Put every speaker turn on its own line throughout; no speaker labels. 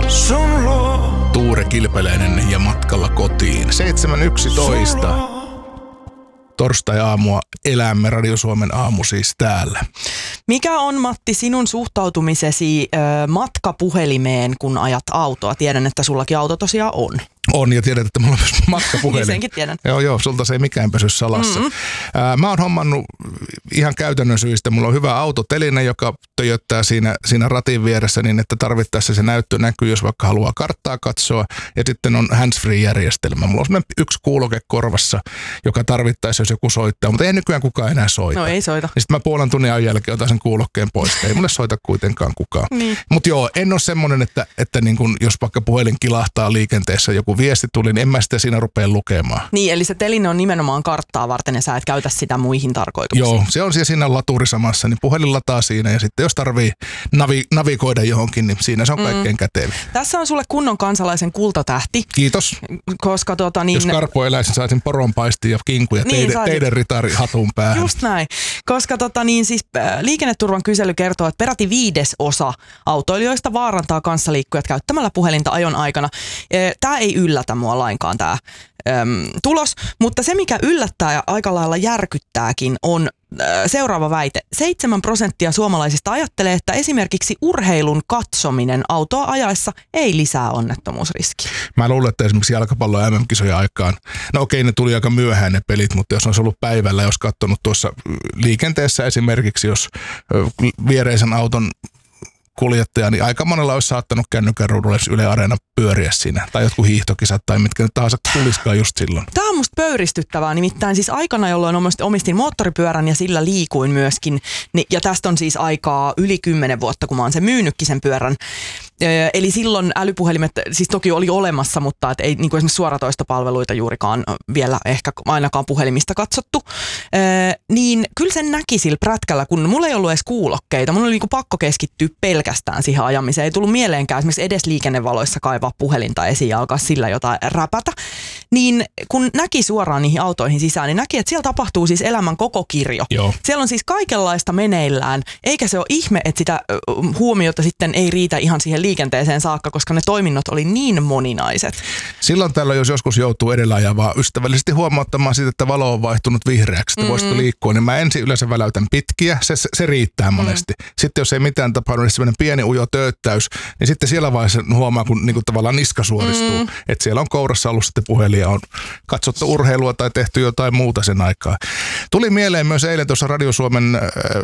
sun luo.
Tuure Kilpeläinen ja matkalla kotiin. 7.11. Torstai-aamua elämme, Radio Suomen aamu siis täällä.
Mikä on, Matti, sinun suhtautumisesi matkapuhelimeen, kun ajat autoa? Tiedän, että sullakin auto tosiaan on.
On, ja tiedät, että mulla on myös matkapuhelin.
Senkin tiedän.
Joo, sulta se ei mikään pysy salassa. Mä oon hommannut ihan käytännön syistä. Mulla on hyvä autoteline, joka töjöttää siinä ratin vieressä niin, että tarvittaessa se näyttö näkyy, jos vaikka haluaa karttaa katsoa. Ja sitten on hands-free-järjestelmä. Mulla on semmoinen yksi kuuloke korvassa, joka tarvittaessa, jos joku soittaa. Mutta ei nykyään kukaan enää soita.
No ei soita.
Ja sitten mä puolen tunnin ajan jälkeen otan sen kuulokkeen pois. Ei mulle soita kuitenkaan kukaan. Niin. Mutta joo, en ole semmoinen, että niin kun, jos vaikka puhelin kilahtaa liikenteessä, joku viesti tuli, niin en mä sitä siinä rupea lukemaan. Niin,
eli se teline on nimenomaan karttaa varten ja sä et käytä sitä muihin tarkoituksiin.
Joo, se on siinä laturisamassa, niin puhelin lataa siinä ja sitten jos tarvii navigoida johonkin, niin siinä se on kaikkein kätevin.
Tässä on sulle kunnon kansalaisen kultatähti.
Kiitos.
Koska
jos Karpo eläisi, saisin poronpaistia ja kinkuja teidän ritari hatun päähän.
Just näin. Koska siis Liikenneturvan kysely kertoo, että peräti 5% autoilijoista vaarantaa kanssaliikkujat käyttämällä puhelinta ajon aikana. Tämä ei yllätä mua lainkaan tämä tulos, mutta se mikä yllättää ja aika lailla järkyttääkin on seuraava väite. 7% suomalaisista ajattelee, että esimerkiksi urheilun katsominen autoa ajaessa ei lisää onnettomuusriskiä.
Mä luulen, että esimerkiksi jalkapallon MM-kisojen aikaan, no okei, ne tuli aika myöhään ne pelit, mutta jos olisi ollut päivällä, jos katsonut tuossa liikenteessä esimerkiksi, jos viereisen auton kuljettaja, niin aika monella olisi saattanut kännykän ruudulle Yle Areena pyöriä siinä. Tai jotkut hiihtokisat tai mitkä nyt tahansa tulisikaan just silloin.
Tämä on musta pöyristyttävää. Nimittäin siis aikana, jolloin omistin moottoripyörän ja sillä liikuin myöskin. Ja tästä on siis aikaa yli 10 vuotta, kun mä oon sen myynytkin sen pyörän. Eli silloin älypuhelimet siis toki oli olemassa, mutta ei niin kuin esimerkiksi suoratoistopalveluita juurikaan vielä ehkä ainakaan puhelimista katsottu. Niin kyllä sen näki sillä prätkällä, kun mulla ei ollut edes kuulokkeita. Mun oli niin kuin pakko keskittyä pelkästään siihen ajamiseen. Ei tullut mieleenkään esimerkiksi edes liikennevaloissa kaivaa puhelinta esiin ja alkaa sillä jotain räpätä. Niin kun näki suoraan niihin autoihin sisään, niin näki, että siellä tapahtuu siis elämän koko kirjo.
Joo.
Siellä on siis kaikenlaista meneillään, eikä se ole ihme, että sitä huomiota sitten ei riitä ihan siihen liikenteeseen saakka, koska ne toiminnot oli niin moninaiset.
Silloin tällä, jos joskus joutuu edellä ajavaa ystävällisesti huomauttamaan siitä, että valo on vaihtunut vihreäksi, että voisiko liikkua, niin mä ensin yleensä väläytän pitkiä, se riittää monesti. Sitten jos ei mitään tapahdu, niin semmoinen pieni ujo tööttäys, niin sitten siellä vaiheessa huomaa, kun niin kuin tavallaan niska suoristuu, että siellä on kourassa ollut sitten puhelin ja on katsottu urheilua tai tehty jotain muuta sen aikaa. Tuli mieleen myös eilen tuossa Radio Suomen,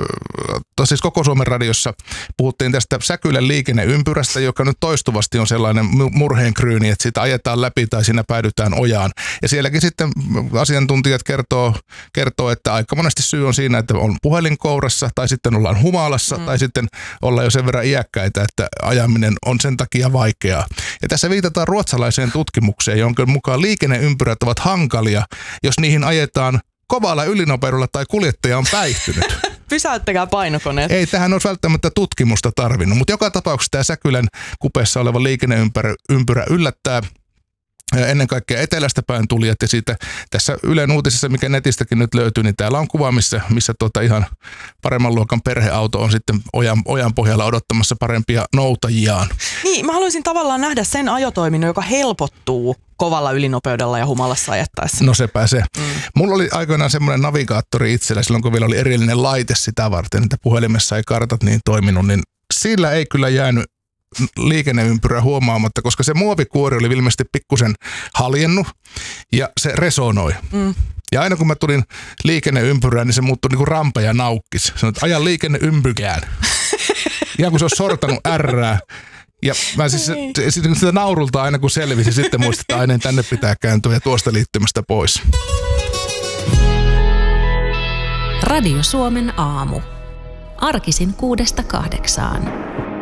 siis koko Suomen radiossa puhuttiin tästä Säkylän liikenneympyrästä, joka nyt toistuvasti on sellainen murheenkryyni, että siitä ajetaan läpi tai siinä päädytään ojaan. Ja sielläkin sitten asiantuntijat kertoo, että aika monesti syy on siinä, että on puhelin kourassa tai sitten ollaan humalassa tai sitten ollaan jo sen verran iäkkäitä, että ajaminen on sen takia vaikeaa. Ja tässä viitataan ruotsalaiseen tutkimukseen, jonka mukaan liikenneympyrät ovat hankalia, jos niihin ajetaan kovalla ylinopeudella tai kuljettaja on päihtynyt.
Pysäyttäkää painokoneet.
Ei tähän olisi välttämättä tutkimusta tarvinnut, mutta joka tapauksessa tämä Säkylän kupeessa oleva liikenneympyrä yllättää ennen kaikkea etelästä päin tulijat ja siitä tässä Ylen uutisissa, mikä netistäkin nyt löytyy, niin täällä on kuva, missä ihan paremman luokan perheauto on sitten ojan pohjalla odottamassa parempia noutajiaan. Niin,
mä haluaisin tavallaan nähdä sen ajotoiminnon, joka helpottuu kovalla ylinopeudella ja humalassa ajettaessa.
No sepä se. Mulla oli aikoinaan semmoinen navigaattori itsellä, silloin kun vielä oli erillinen laite sitä varten, että puhelimessa ei kartat niin toiminut, niin sillä ei kyllä jäänyt liikenneympyrä huomaamatta, koska se muovikuori oli ilmeisesti pikkusen haljennut ja se resonoi. Ja aina kun mä tulin liikenneympyrään, niin se muuttui niin kuin rampa ja naukkis. Sanoin, että ajan liikenneympykään. Ihan kun se olisi sortanut ärrää. Ja mä siis sitä naurulta aina kun selvisi, sitten muistin, että aina tänne pitää kääntyä ja tuosta liittymästä pois.
Radio Suomen aamu. Arkisin 6–8.